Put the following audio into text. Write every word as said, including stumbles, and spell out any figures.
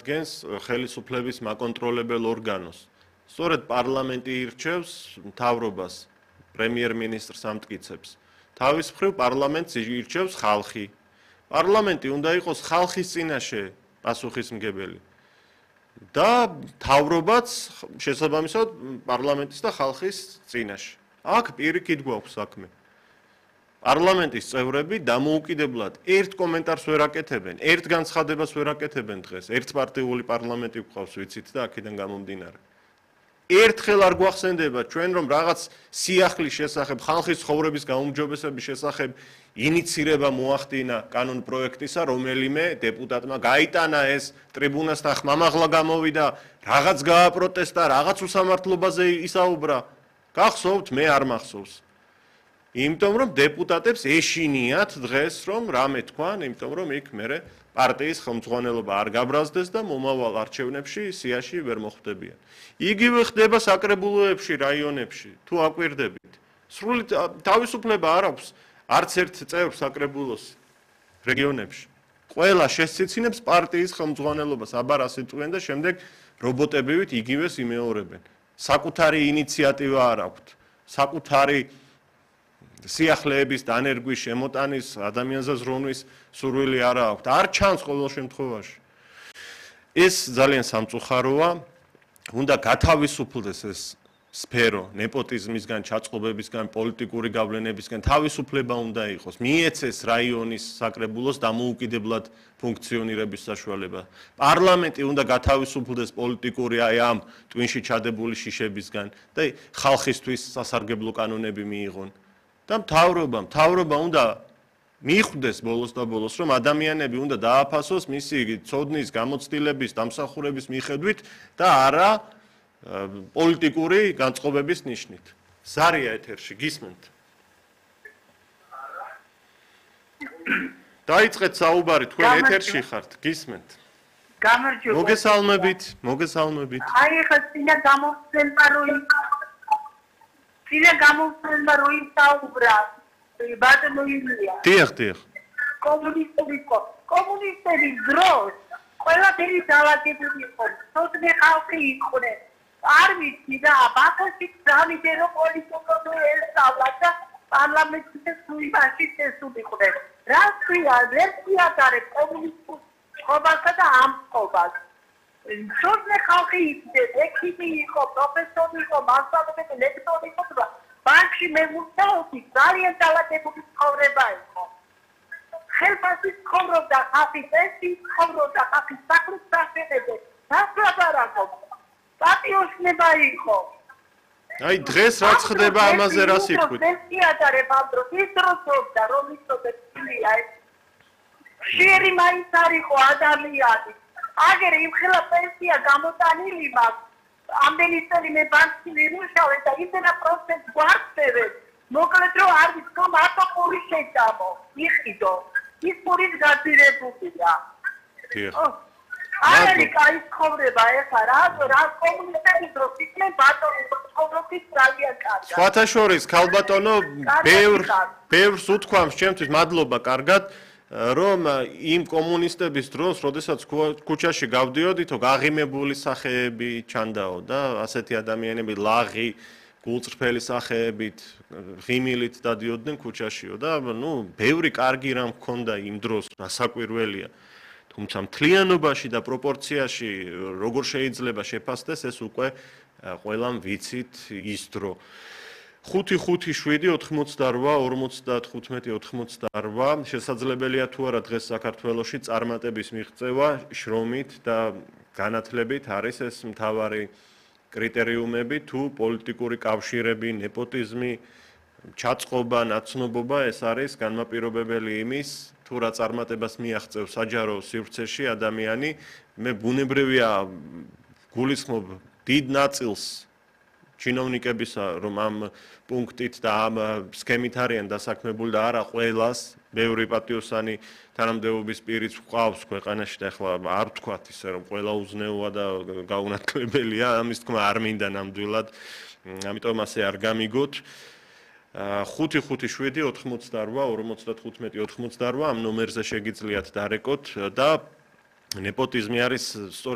ადგენს ხელისუფლების მაკონტროლებელ ორგანოს. სწორედ პარლამენტი ირჩევს მთავრობას, პრემიერ-მინისტრს ამტკიცებს. თავის მხრივ პარლამენტს ირჩევს ხალხი. პარლამენტი უნდა იყოს ხალხის წინაშე პასუხისმგებელი. და მთავრობაც შესაბამისად პარლამენტის და ხალხის წინაშე. აქ პირიქით გვაქვს საქმე. პარლამენტის წევრები დამოუკიდებლად ერთ კომენტარს ვერ აკეთებენ, ერთ განცხადებას ვერ აკეთებენ დღეს. ერთპარტიული პარლამენტი გვყავს, ვიცით და აქედან გამომდინარე. ერთხელ არ გვახსენდება ჩვენ რომ რაღაც სიახლის შესახებ, ხალხის ცხოვრების გაუმჯობესების შესახებ ინიცირება მოახდინა კანონ პროექტისა, რომელიმე დეპუტატმა გაიტანა ეს ტრიბუნასთან ხმამაღლა გამოვიდა, რაღაც გააპროტესტა, რაღაც უსამართლობაზე ისაუბრა. გახსოვთ, მე არ მახსოვს. იმიტომ რომ დეპუტატებს ეშინიათ დღეს რომ რამე თქვან, იმიტომ რომ იქ მერე პარტიის ხელმძღვანელობა არ გაბრაზდეს და მომავალ არჩევნებში სიაში ვერ მოხვდებიან. იგივე ხდება საკრებულოებში, რაიონებში, თუ აკვირდებით. სრული თავისუფლება არ აქვს არც ერთ წევრს საკრებულოს რეგიონებში. ყველა შესციცინებს პარტიის ხელმძღვანელობას, აბარ ასე წვენ და შემდეგ რობოტებივით იგივეს იმეორებენ. საკუთარი ინიციატივა არ აქვთ, საკუთარი სიახლეების დანერგვის, შემოტანის, ადამიანზე ზრუნვის სურვილი არ აქვთ. არ ჩანს ყოველ შემთხვევაში. ეს ძალიან სამწუხაროა. უნდა გათავისუფლდეს ეს სფერო ნეპოტიზმისგან, ჩაწყობებისგან, პოლიტიკური გავლენებისგან, თავისუფლება უნდა იყოს. მიეცეს რაიონის საკრებულოს დამოუკიდებლად ფუნქციონირების საშუალება. პარლამენტი უნდა გათავისუფლდეს პოლიტიკური აი ამ ტვინში ჩადებული შიშებისგან და ხალხისთვის სასარგებლო კანონები მიიღონ. და მთავრობა, მთავრობა უნდა მიხვდეს ბოლოს და ბოლოს, რომ ადამიანები უნდა დააფასოს მისი ცოდნის, გამოცდილების, დამსახურების მიხედვით და არა პოლიტიკური განწყობების ნიშნით. ზარია ეთერში, გისმენთ? დაიწყეთ საუბარი, თქვენ ეთერში ხართ, გისმენთ? გამარჯობა. მოგესალმებით, მოგესალმებით. აი ხა წინა გამოსცემდა რომ წინა გამოსცემდა რომ ისაუბრა ბატონო ილია. დიახ, დიახ. კომუნისტები კომუნისტების დროს ყველაფერი დაალაგებული იყო. სოციალური ხალხი იყვნენ. არ ვიცი და ბაქოში გამიდე რომ პოლიტიკოსი ესწავლა და პარლამენტში სულაში შესულიყვნენ. რა ქვია, ვერსია დარე კომუნისტურ ხობასა და ამ ხობას. სოციალური ხალხი იქნეს, ექიმი იყო, პროფესორი იყო, მასწავლებელი, ლექტორი იყო და ბანკში მემუშაობდი, ძალიან დაალაგებული ცხოვრება იყო. ხელფასი ცხოვრობდა, ხალხი პენსიით ცხოვრობდა, ხალხი საქმის დაშენებდა. დასაბარაკო პატიოსნება იყო. აი დღეს რაც ხდება ამაზე რა სიტყვით? პენსია და რებანდრო ის დროობდა რომ იწოდეთ წილია ეს. შერი მაინც არ იყო ადამიანი. აგერ იმხელა პენსია გამოტანილი მაქვს. ამდენი წელი მე ბანკში ვიმუშავე და ისენა პროცენტს გვარწევენ. მოკლედ რომ არ ვიცი მარტო პური შეჭამო. იყიდო. ის პურის გაძირებულია. დიახ. არის კაი ცხოვრება ეხა რა რა კომუნისტების დროს იქნებ ბატონი ცხოვრობის ძალიან კარგად. სხვათა შორის ქალბატონო ბევრ ბევრს უთქვამს ჩემთვის მადლობა კარგად რომ იმ კომუნისტების დროს როდესაც ქუჩაში გავდიოდითო გაღიმებული სახეები ჩანდაო და ასეთი ადამიანები ლაღი გულწრფელი სახეებით ღიმილით დადიოდნენ ქუჩაშიო და ნუ ბევრი კარგი რამ ჰქონდა იმ დროს რასაკვირველია. თუმცა მთლიანობაში და პროპორციაში როგორ შეიძლება შეფასდეს ეს უკვე ყველამ ვიცით ის დრო. ხუთი ხუთი შვიდი ოთხმოცდარვა ორმოცდათხუთმეტი ოთხმოცდარვა შესაძლებელია თუ არა დღეს საქართველოში წარმატების მიღწევა შრომით და განათლებით არის ეს მთავარი კრიტერიუმები თუ პოლიტიკური კავშირები, ნეპოტიზმი, ჩაწყობა, ნაცნობობა ეს არის განმაპირობებელი იმის თუ რა წარმატებას მიაღწევს საჯარო სივრცეში ადამიანი, მე ბუნებრივია გულისხმობ დიდ ნაწილს ჩინოვნიკებისა, რომ ამ პუნქტით და ამ სქემით არიან დასაქმებული და არა ყველას, ბევრი პატიოსანი თანამდებობის პირიც გვყავს ქვეყანაში და ახლა არ ვთქვათ ისე რომ ყველა უზნეოა და გაუნათლებელია, ამის თქმა არ მინდა ნამდვილად, ამიტომ ასე არ გამიგოთ. ხუთი ხუთი შვიდი ოთხმოცდარვა ორმოცდათხუთმეტი ოთხმოცდარვა ამ ნომერზე შეგიძლიათ დარეკოთ და ნეპოტიზმი არის